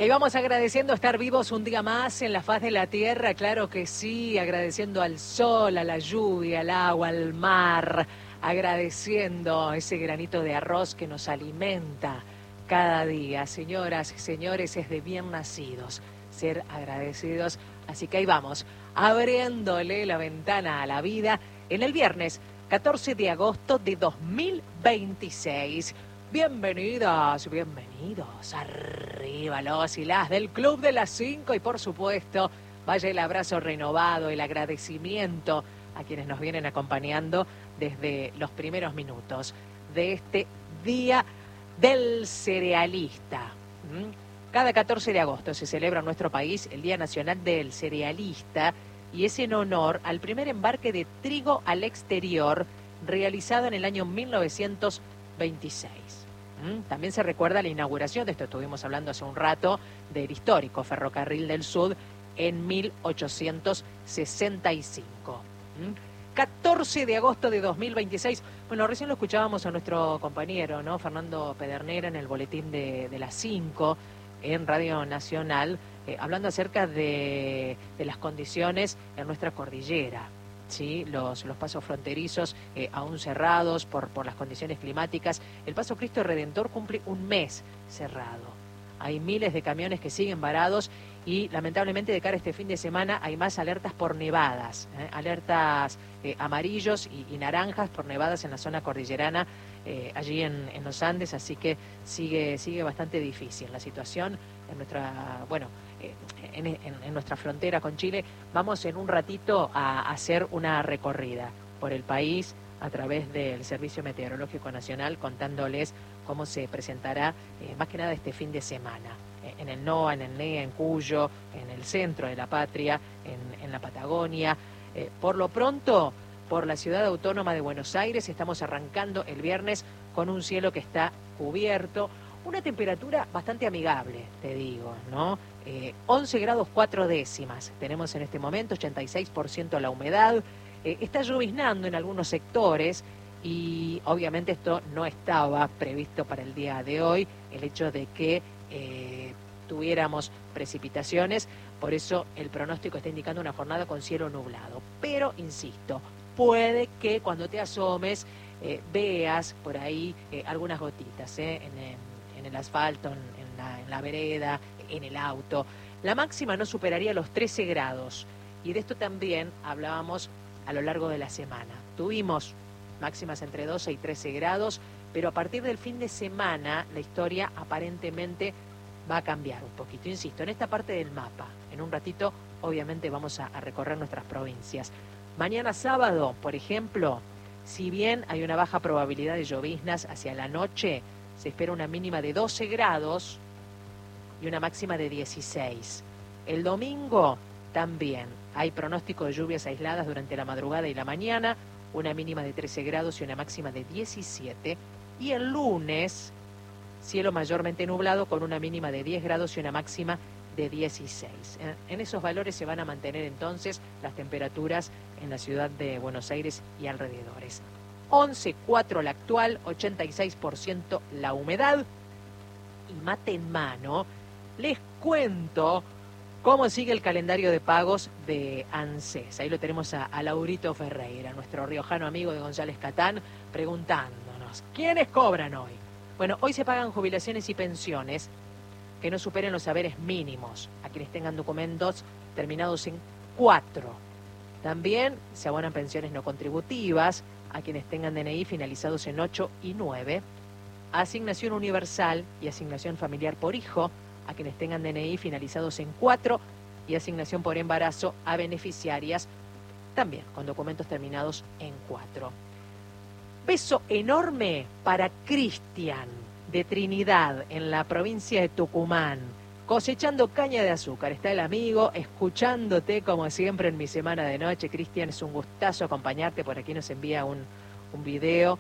Y vamos agradeciendo estar vivos un día más en la faz de la tierra, claro que sí, agradeciendo al sol, a la lluvia, al agua, al mar, agradeciendo ese granito de arroz que nos alimenta cada día. Señoras y señores, es de bien nacidos ser agradecidos, así que ahí vamos, abriéndole la ventana a la vida en el viernes 14 de agosto de 2026. Bienvenidas, bienvenidos, arriba los y las del Club de las 5 y por supuesto vaya el abrazo renovado, el agradecimiento a quienes nos vienen acompañando desde los primeros minutos de este Día del Cerealista. Cada 14 de agosto se celebra en nuestro país el Día Nacional del Cerealista y es en honor al primer embarque de trigo al exterior realizado en el año 1926. También se recuerda la inauguración, de esto estuvimos hablando hace un rato, del histórico Ferrocarril del Sud en 1865. 14 de agosto de 2026. Bueno, recién lo escuchábamos a nuestro compañero, ¿no? Fernando Pedernera en el boletín de las 5 en Radio Nacional, hablando acerca de las condiciones en nuestra cordillera. ¿Sí? Los pasos fronterizos aún cerrados por las condiciones climáticas. El Paso Cristo Redentor cumple un mes cerrado. Hay miles de camiones que siguen varados y lamentablemente de cara a este fin de semana hay más alertas por nevadas, alertas amarillos y naranjas por nevadas en la zona cordillerana, allí en los Andes, así que sigue bastante difícil la situación en nuestra, en nuestra frontera con Chile. Vamos en un ratito a hacer una recorrida por el país a través del Servicio Meteorológico Nacional, contándoles cómo se presentará más que nada este fin de semana. En el NOA, en el NEA, en Cuyo, en el centro de la patria, en la Patagonia. Por lo pronto, por la ciudad autónoma de Buenos Aires, estamos arrancando el viernes con un cielo que está cubierto. Una temperatura bastante amigable, te digo, ¿no? 11 grados 4 décimas tenemos en este momento, 86% la humedad. Está lloviznando en algunos sectores y obviamente esto no estaba previsto para el día de hoy, el hecho de que tuviéramos precipitaciones, por eso el pronóstico está indicando una jornada con cielo nublado. Pero, insisto, puede que cuando te asomes veas por ahí algunas gotitas en el asfalto, en la vereda, en el auto. La máxima no superaría los 13 grados y de esto también hablábamos a lo largo de la semana. Tuvimos máximas entre 12 y 13 grados, pero a partir del fin de semana la historia aparentemente va a cambiar un poquito. Insisto, en esta parte del mapa, en un ratito obviamente vamos a recorrer nuestras provincias. Mañana sábado, por ejemplo, si bien hay una baja probabilidad de lloviznas hacia la noche, se espera una mínima de 12 grados y una máxima de 16. El domingo también hay pronóstico de lluvias aisladas durante la madrugada y la mañana, una mínima de 13 grados y una máxima de 17. Y el lunes, cielo mayormente nublado con una mínima de 10 grados y una máxima de 16. En esos valores se van a mantener entonces las temperaturas en la ciudad de Buenos Aires y alrededores. 11,4 la actual, 86% la humedad. Y mate en mano, les cuento cómo sigue el calendario de pagos de ANSES. Ahí lo tenemos a Laurito Ferreira, nuestro riojano amigo de González Catán, preguntándonos, ¿quiénes cobran hoy? Bueno, hoy se pagan jubilaciones y pensiones que no superen los saberes mínimos a quienes tengan documentos terminados en 4. También se abonan pensiones no contributivas a quienes tengan DNI finalizados en 8 y 9. Asignación universal y asignación familiar por hijo a quienes tengan DNI finalizados en 4 y asignación por embarazo a beneficiarias también con documentos terminados en 4. Beso enorme para Cristian de Trinidad en la provincia de Tucumán, cosechando caña de azúcar. Está el amigo escuchándote como siempre en mi semana de noche. Cristian, es un gustazo acompañarte. Por aquí nos envía un video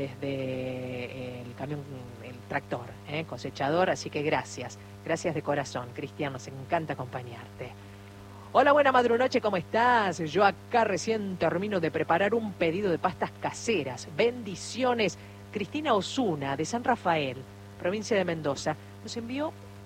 desde el camión, el tractor, cosechador, así que gracias de corazón, Cristian, nos encanta acompañarte. Hola, buena madrunoche, ¿cómo estás? Yo acá recién termino de preparar un pedido de pastas caseras. Bendiciones. Cristina Osuna, de San Rafael, provincia de Mendoza, nos envió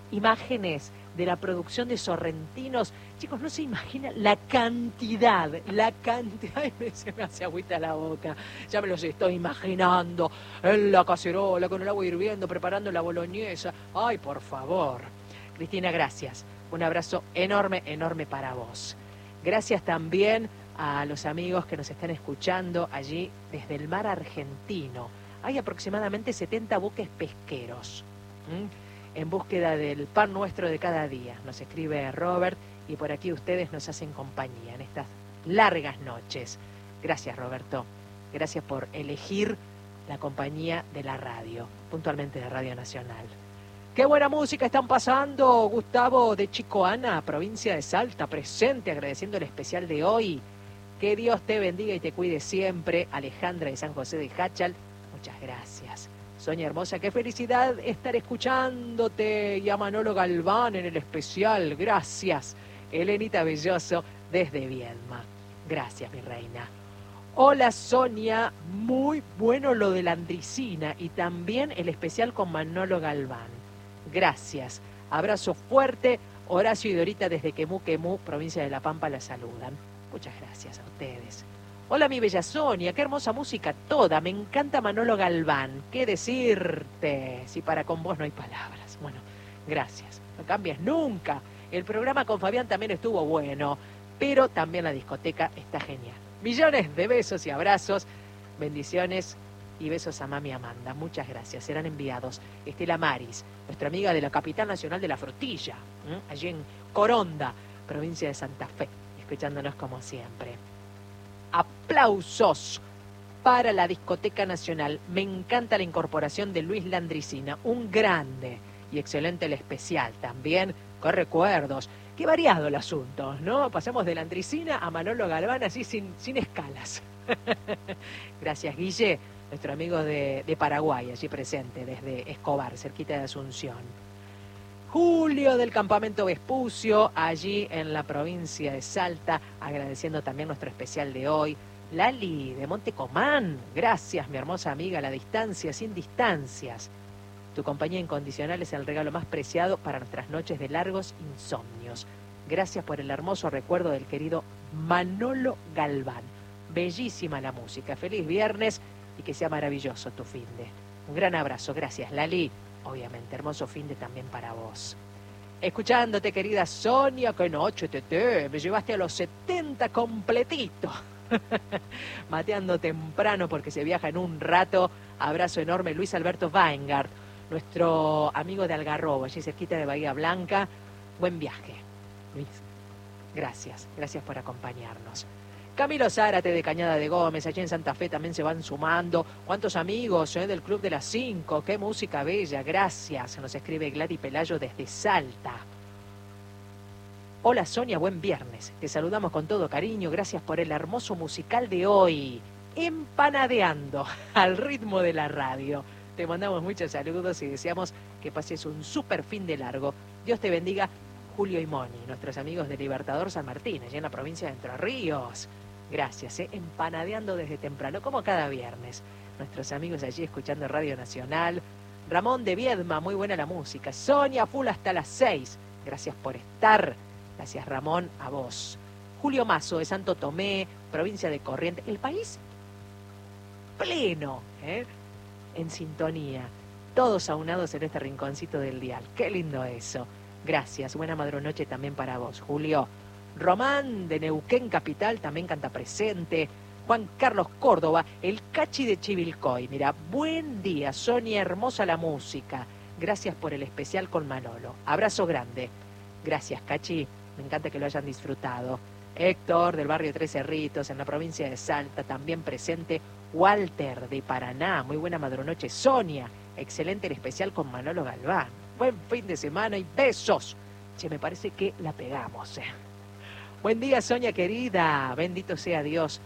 imágenes de la producción de Sorrentinos. Chicos, no se imaginan la cantidad, ay, se me hace agüita la boca, ya me los estoy imaginando, en la cacerola, con el agua hirviendo, preparando la boloñesa. Ay, por favor. Cristina, gracias. Un abrazo enorme, enorme para vos. Gracias también a los amigos que nos están escuchando allí desde el mar argentino. Hay aproximadamente 70 buques pesqueros en búsqueda del pan nuestro de cada día. Nos escribe Robert y por aquí ustedes nos hacen compañía en estas largas noches. Gracias, Roberto. Gracias por elegir la compañía de la radio, puntualmente de Radio Nacional. ¡Qué buena música están pasando! Gustavo de Chicoana, provincia de Salta, presente, agradeciendo el especial de hoy. Que Dios te bendiga y te cuide siempre. Alejandra de San José de Jáchal, muchas gracias. Sonia hermosa, qué felicidad estar escuchándote. Y a Manolo Galván en el especial, gracias. Elenita Belloso desde Viedma, gracias mi reina. Hola Sonia, muy bueno lo de la Andricina y también el especial con Manolo Galván. Gracias, abrazo fuerte. Horacio y Dorita desde Quemú, provincia de La Pampa, la saludan. Muchas gracias a ustedes. Hola mi bella Sonia, qué hermosa música toda, me encanta Manolo Galván. ¿Qué decirte? Si para con vos no hay palabras. Bueno, gracias, no cambies nunca. El programa con Fabián también estuvo bueno, pero también la discoteca está genial. Millones de besos y abrazos, bendiciones y besos a mami Amanda. Muchas gracias, serán enviados. Estela Maris, nuestra amiga de la capital nacional de la frutilla, allí en Coronda, provincia de Santa Fe, escuchándonos como siempre. Aplausos para la discoteca nacional. Me encanta la incorporación de Luis Landricina, un grande y excelente el especial también. Qué recuerdos, qué variado el asunto, ¿no? Pasamos de Landricina a Manolo Galván así sin escalas. Gracias, Guille, nuestro amigo de Paraguay, allí presente, desde Escobar, cerquita de Asunción. Julio del campamento Vespucio, allí en la provincia de Salta, agradeciendo también nuestro especial de hoy. Lali de Montecomán, gracias mi hermosa amiga, a la distancia, sin distancias. Tu compañía incondicional es el regalo más preciado para nuestras noches de largos insomnios. Gracias por el hermoso recuerdo del querido Manolo Galván. Bellísima la música. Feliz viernes y que sea maravilloso tu finde. Un gran abrazo. Gracias, Lali. Obviamente, hermoso finde también para vos. Escuchándote, querida Sonia, qué noche, Tete. Me llevaste a los 70 completito. Mateando temprano porque se viaja en un rato. Abrazo enorme, Luis Alberto Weingart, nuestro amigo de Algarrobo, allí cerquita de Bahía Blanca. Buen viaje, Luis. Gracias, gracias por acompañarnos. Camilo Zárate de Cañada de Gómez, allí en Santa Fe también se van sumando. ¿Cuántos amigos del Club de las 5? ¡Qué música bella! Gracias. Nos escribe Gladys Pelayo desde Salta. Hola Sonia, buen viernes. Te saludamos con todo cariño. Gracias por el hermoso musical de hoy. Empanadeando al ritmo de la radio. Te mandamos muchos saludos y deseamos que pases un súper fin de largo. Dios te bendiga. Julio y Moni, nuestros amigos de Libertador San Martín, allá en la provincia de Entre Ríos. Gracias, empanadeando desde temprano, como cada viernes. Nuestros amigos allí escuchando Radio Nacional. Ramón de Viedma, muy buena la música. Sonia, full hasta las 6. Gracias por estar. Gracias, Ramón, a vos. Julio Mazo de Santo Tomé, provincia de Corrientes. El país pleno, en sintonía. Todos aunados en este rinconcito del dial. Qué lindo eso. Gracias, buena madrunoche también para vos, Julio. Román de Neuquén Capital también canta presente. Juan Carlos Córdoba, el Cachi de Chivilcoy. Mira, buen día, Sonia, hermosa la música. Gracias por el especial con Manolo. Abrazo grande. Gracias, Cachi, me encanta que lo hayan disfrutado. Héctor, del barrio Tres Cerritos, en la provincia de Salta, también presente. Walter, de Paraná, muy buena madrunoche. Sonia, excelente el especial con Manolo Galván. Buen fin de semana y besos. Che, me parece que la pegamos. Buen día, Sonia querida. Bendito sea Dios